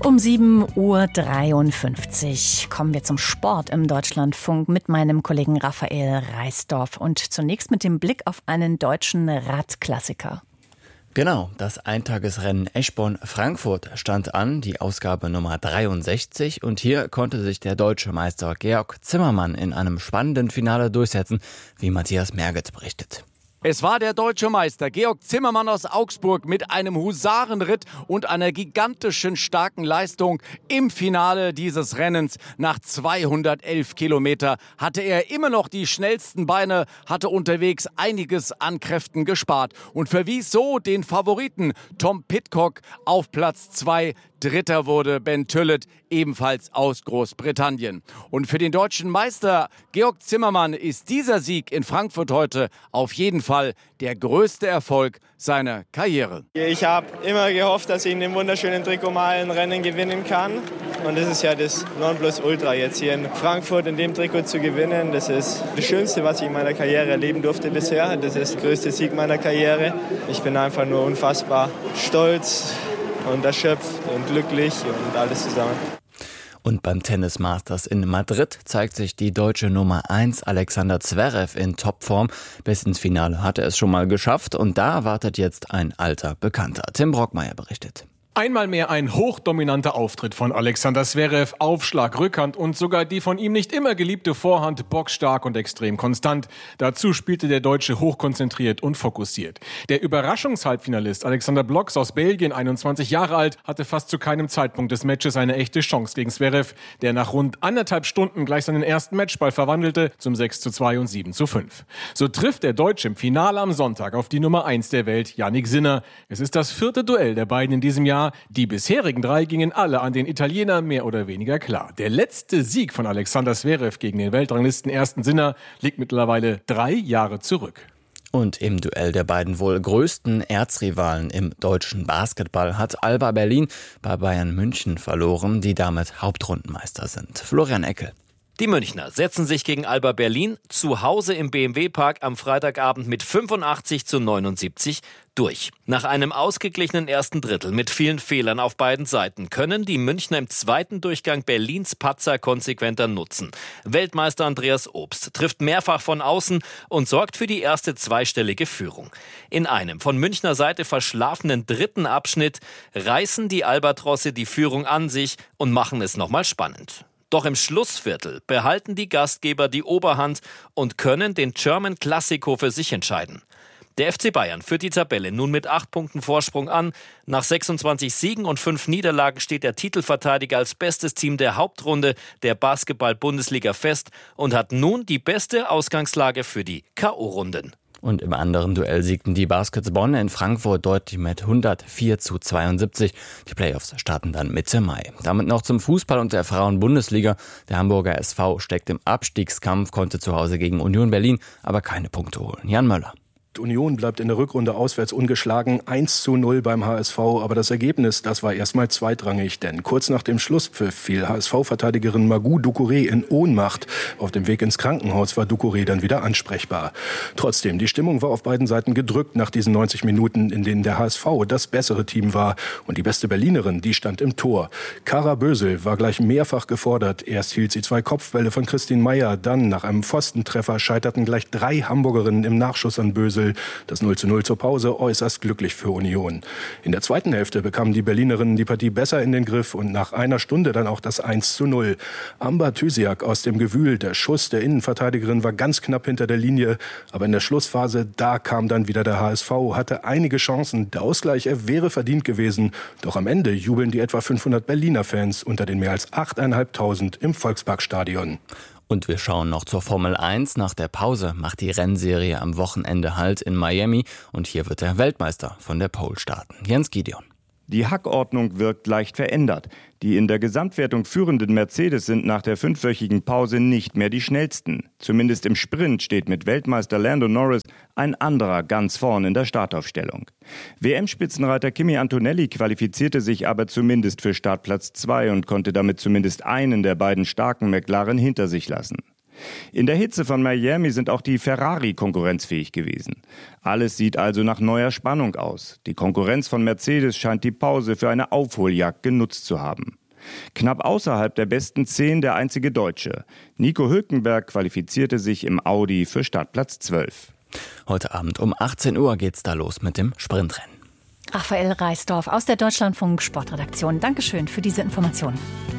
Um 7:53 Uhr kommen wir zum Sport im Deutschlandfunk mit meinem Kollegen Raphael Reisdorf. Und zunächst mit dem Blick auf einen deutschen Radklassiker. Genau, das Eintagesrennen Eschborn-Frankfurt stand an, die Ausgabe Nummer 63. Und hier konnte sich der deutsche Meister Georg Zimmermann in einem spannenden Finale durchsetzen, wie Matthias Merget berichtet. Es war der deutsche Meister Georg Zimmermann aus Augsburg mit einem Husarenritt und einer gigantischen starken Leistung im Finale dieses Rennens. Nach 211 Kilometer hatte er immer noch die schnellsten Beine, hatte unterwegs einiges an Kräften gespart und verwies so den Favoriten Tom Pidcock auf Platz 2. Dritter wurde Ben Tüllett, ebenfalls aus Großbritannien. Und für den deutschen Meister Georg Zimmermann ist dieser Sieg in Frankfurt heute auf jeden Fall der größte Erfolg seiner Karriere. Ich habe immer gehofft, dass ich in dem wunderschönen Trikot mal ein Rennen gewinnen kann. Und das ist ja das Nonplusultra, jetzt hier in Frankfurt in dem Trikot zu gewinnen. Das ist das Schönste, was ich in meiner Karriere erleben durfte bisher. Das ist der größte Sieg meiner Karriere. Ich bin einfach nur unfassbar stolz und erschöpft und glücklich und alles zusammen. Und beim Tennis Masters in Madrid zeigt sich die deutsche Nummer 1 Alexander Zverev in Topform. Bis ins Finale hat er es schon mal geschafft und da wartet jetzt ein alter Bekannter. Tim Brockmeier berichtet. Einmal mehr ein hochdominanter Auftritt von Alexander Zverev, Aufschlag, Rückhand und sogar die von ihm nicht immer geliebte Vorhand bockstark und extrem konstant. Dazu spielte der Deutsche hochkonzentriert und fokussiert. Der Überraschungshalbfinalist Alexander Blocks aus Belgien, 21 Jahre alt, hatte fast zu keinem Zeitpunkt des Matches eine echte Chance gegen Zverev, der nach rund 1,5 Stunden gleich seinen ersten Matchball verwandelte zum 6:2 und 7:5. So trifft der Deutsche im Finale am Sonntag auf die Nummer 1 der Welt, Jannik Sinner. Es ist das 4. Duell der beiden in diesem Jahr. Die bisherigen 3 gingen alle an den Italiener mehr oder weniger klar. Der letzte Sieg von Alexander Zverev gegen den Weltranglisten ersten Sinner liegt mittlerweile 3 Jahre zurück. Und im Duell der beiden wohl größten Erzrivalen im deutschen Basketball hat Alba Berlin bei Bayern München verloren, die damit Hauptrundenmeister sind. Florian Eckel. Die Münchner setzen sich gegen Alba Berlin zu Hause im BMW-Park am Freitagabend mit 85:79 durch. Nach einem ausgeglichenen ersten Drittel mit vielen Fehlern auf beiden Seiten können die Münchner im zweiten Durchgang Berlins Patzer konsequenter nutzen. Weltmeister Andreas Obst trifft mehrfach von außen und sorgt für die erste zweistellige Führung. In einem von Münchner Seite verschlafenen dritten Abschnitt reißen die Albatrosse die Führung an sich und machen es nochmal spannend. Doch im Schlussviertel behalten die Gastgeber die Oberhand und können den German Classico für sich entscheiden. Der FC Bayern führt die Tabelle nun mit 8 Punkten Vorsprung an. Nach 26 Siegen und 5 Niederlagen steht der Titelverteidiger als bestes Team der Hauptrunde der Basketball-Bundesliga fest und hat nun die beste Ausgangslage für die K.O.-Runden. Und im anderen Duell siegten die Baskets Bonn in Frankfurt deutlich mit 104:72. Die Playoffs starten dann Mitte Mai. Damit noch zum Fußball und der Frauen-Bundesliga. Der Hamburger SV steckt im Abstiegskampf, konnte zu Hause gegen Union Berlin aber keine Punkte holen. Jan Möller. Union bleibt in der Rückrunde auswärts ungeschlagen, 1:0 beim HSV, aber das Ergebnis, das war erstmal zweitrangig, denn kurz nach dem Schlusspfiff fiel HSV-Verteidigerin Magou Doucouré in Ohnmacht. Auf dem Weg ins Krankenhaus war Doucouré dann wieder ansprechbar. Trotzdem, die Stimmung war auf beiden Seiten gedrückt nach diesen 90 Minuten, in denen der HSV das bessere Team war und die beste Berlinerin, die stand im Tor. Kara Bösel war gleich mehrfach gefordert. Erst hielt sie 2 Kopfbälle von Christine Meyer, dann nach einem Pfostentreffer scheiterten gleich 3 Hamburgerinnen im Nachschuss an Bösel. Das 0:0 zur Pause äußerst glücklich für Union. In der zweiten Hälfte bekamen die Berlinerinnen die Partie besser in den Griff und nach einer Stunde dann auch das 1:0. Amber Thysiak aus dem Gewühl, der Schuss der Innenverteidigerin war ganz knapp hinter der Linie, aber in der Schlussphase, da kam dann wieder der HSV, hatte einige Chancen, der Ausgleich wäre verdient gewesen, doch am Ende jubeln die etwa 500 Berliner Fans unter den mehr als 8.500 im Volksparkstadion. Und wir schauen noch zur Formel 1. Nach der Pause macht die Rennserie am Wochenende Halt in Miami. Und hier wird der Weltmeister von der Pole starten. Jens Gideon. Die Hackordnung wirkt leicht verändert. Die in der Gesamtwertung führenden Mercedes sind nach der 5-wöchigen Pause nicht mehr die schnellsten. Zumindest im Sprint steht mit Weltmeister Lando Norris ein anderer ganz vorn in der Startaufstellung. WM-Spitzenreiter Kimi Antonelli qualifizierte sich aber zumindest für Startplatz 2 und konnte damit zumindest einen der beiden starken McLaren hinter sich lassen. In der Hitze von Miami sind auch die Ferrari konkurrenzfähig gewesen. Alles sieht also nach neuer Spannung aus. Die Konkurrenz von Mercedes scheint die Pause für eine Aufholjagd genutzt zu haben. Knapp außerhalb der besten 10 der einzige Deutsche. Nico Hülkenberg qualifizierte sich im Audi für Startplatz 12. Heute Abend um 18 Uhr geht's da los mit dem Sprintrennen. Raphael Reisdorf aus der Deutschlandfunk Sportredaktion. Dankeschön für diese Informationen.